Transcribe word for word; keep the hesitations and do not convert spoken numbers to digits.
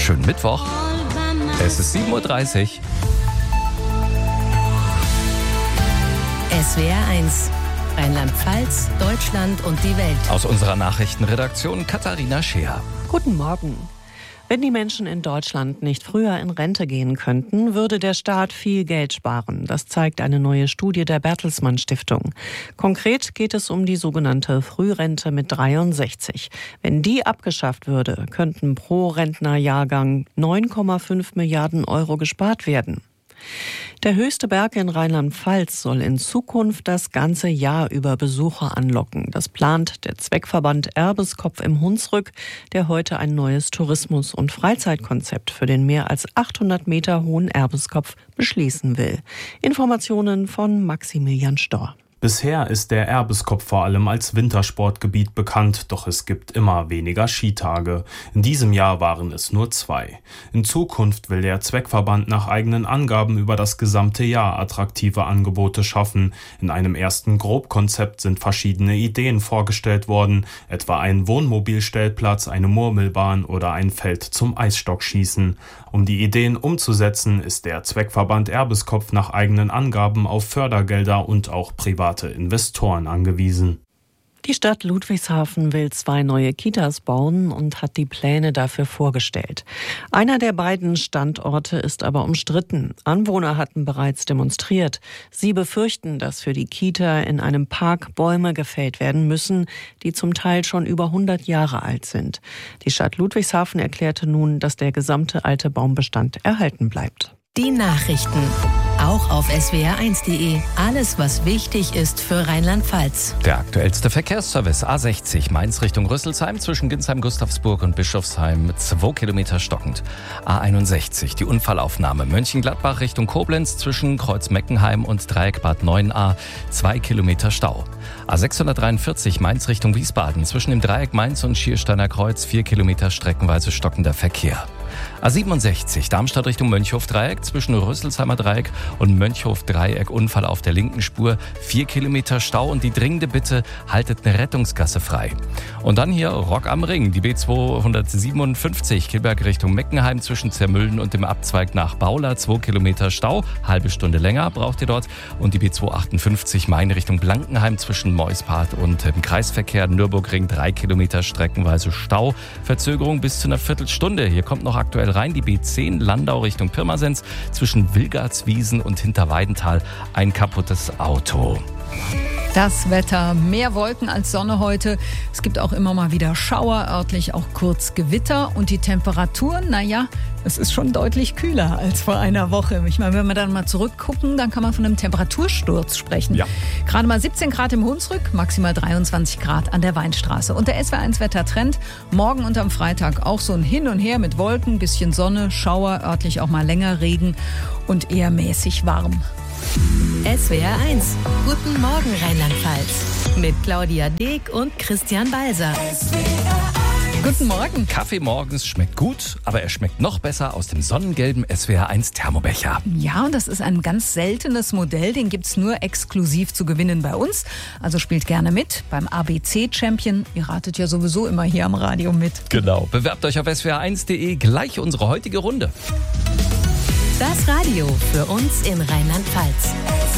Schönen Mittwoch. Es ist sieben Uhr dreißig. S W R eins. Rheinland-Pfalz, Deutschland und die Welt. Aus unserer Nachrichtenredaktion Katharina Scheer. Guten Morgen. Wenn die Menschen in Deutschland nicht früher in Rente gehen könnten, würde der Staat viel Geld sparen. Das zeigt eine neue Studie der Bertelsmann Stiftung. Konkret geht es um die sogenannte Frührente mit dreiundsechzig. Wenn die abgeschafft würde, könnten pro Rentnerjahrgang neun Komma fünf Milliarden Euro gespart werden. Der höchste Berg in Rheinland-Pfalz soll in Zukunft das ganze Jahr über Besucher anlocken. Das plant der Zweckverband Erbeskopf im Hunsrück, der heute ein neues Tourismus- und Freizeitkonzept für den mehr als achthundert Meter hohen Erbeskopf beschließen will. Informationen von Maximilian Storr. Bisher ist der Erbeskopf vor allem als Wintersportgebiet bekannt, doch es gibt immer weniger Skitage. In diesem Jahr waren es nur zwei. In Zukunft will der Zweckverband nach eigenen Angaben über das gesamte Jahr attraktive Angebote schaffen. In einem ersten Grobkonzept sind verschiedene Ideen vorgestellt worden, etwa ein Wohnmobilstellplatz, eine Murmelbahn oder ein Feld zum Eisstockschießen. Um die Ideen umzusetzen, ist der Zweckverband Erbeskopf nach eigenen Angaben auf Fördergelder und auch private Investoren angewiesen. Die Stadt Ludwigshafen will zwei neue Kitas bauen und hat die Pläne dafür vorgestellt. Einer der beiden Standorte ist aber umstritten. Anwohner hatten bereits demonstriert. Sie befürchten, dass für die Kita in einem Park Bäume gefällt werden müssen, die zum Teil schon über hundert Jahre alt sind. Die Stadt Ludwigshafen erklärte nun, dass der gesamte alte Baumbestand erhalten bleibt. Die Nachrichten. Auch auf S W R eins punkt de. Alles, was wichtig ist für Rheinland-Pfalz. Der aktuellste Verkehrsservice A sechzig Mainz Richtung Rüsselsheim zwischen Ginsheim, Gustavsburg und Bischofsheim zwei Kilometer stockend. A einundsechzig die Unfallaufnahme Mönchengladbach Richtung Koblenz zwischen Kreuz Meckenheim und Dreieck Bad neun a zwei Kilometer Stau. A sechshundertdreiundvierzig Mainz Richtung Wiesbaden zwischen dem Dreieck Mainz und Schiersteiner Kreuz vier Kilometer streckenweise stockender Verkehr. A siebenundsechzig Darmstadt Richtung Mönchhof-Dreieck zwischen Rüsselsheimer Dreieck und Mönchhof-Dreieck Unfall auf der linken Spur, vier Kilometer Stau und die dringende Bitte, haltet eine Rettungsgasse frei. Und dann hier Rock am Ring, die B zweihundertsiebenundfünfzig Kilberg Richtung Meckenheim zwischen Zermülden und dem Abzweig nach Baula, zwei Kilometer Stau, halbe Stunde länger braucht ihr dort. Und die B zweihundertachtundfünfzig Main Richtung Blankenheim zwischen Meuspart und dem Kreisverkehr Nürburgring, drei Kilometer streckenweise Stau, Verzögerung bis zu einer Viertelstunde. Hier kommt noch aktuell rein die B zehn Landau Richtung Pirmasens zwischen Wilgartswiesen und Hinterweidenthal ein kaputtes Auto. Das Wetter, mehr Wolken als Sonne heute. Es gibt auch immer mal wieder Schauer, örtlich auch kurz Gewitter. Und die Temperaturen, naja, es ist schon deutlich kühler als vor einer Woche. Ich meine, wenn wir dann mal zurückgucken, dann kann man von einem Temperatursturz sprechen. Ja. Gerade mal siebzehn Grad im Hunsrück, maximal dreiundzwanzig Grad an der Weinstraße. Und der S W R eins Wettertrend, morgen und am Freitag auch so ein Hin und Her mit Wolken, bisschen Sonne, Schauer, örtlich auch mal länger Regen und eher mäßig warm. S W R eins. Guten Morgen Rheinland-Pfalz. Mit Claudia Deek und Christian Balser. Guten Morgen. Kaffee morgens schmeckt gut, aber er schmeckt noch besser aus dem sonnengelben S W R eins Thermobecher. Ja, und das ist ein ganz seltenes Modell, den gibt's nur exklusiv zu gewinnen bei uns. Also spielt gerne mit beim A B C-Champion. Ihr ratet ja sowieso immer hier am Radio mit. Genau. Bewerbt euch auf S W R eins punkt de. Gleich unsere heutige Runde. Das Radio für uns in Rheinland-Pfalz.